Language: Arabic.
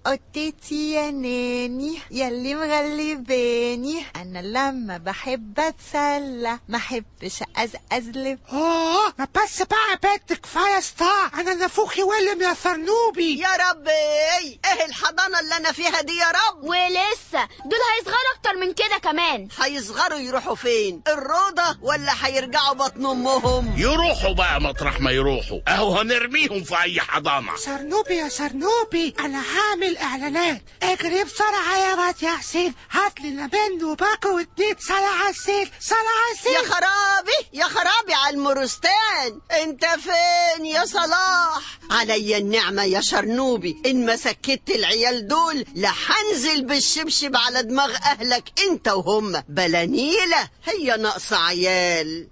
قطتي يا ناني ياللي مغلباني، انا لما بحب اتسلى ما احبش ازقزلب. ما بس بقى بنت كفايه صداع، انا نافوخي ولم يا صرنوبي. يا ربي ايه الحضانه اللي انا فيها دي يا رب؟ ولسه دول هيصغروا اكتر من كده كمان. هيصغروا يروحوا فين؟ الروضه ولا هيرجعوا بطن امهم؟ يروحوا بقى مطرح ما يروحوا، اهو هنرميهم في اي حضانه. صرنوبي يا صرنوبي، انا هعمل اعلانات. اجري بسرعه يا واد يا حسين، هات لنا منه باكو واتنين صلاة عسيل صلاة عسيل. يا خرابي يا خرابي على المرستان، انت فين يا صلاح؟ عليا النعمه يا شرنوبي، ان ما سكت العيال دول لحنزل بالشبشب على دماغ اهلك انت وهم. بلا نيله هي ناقصه عيال.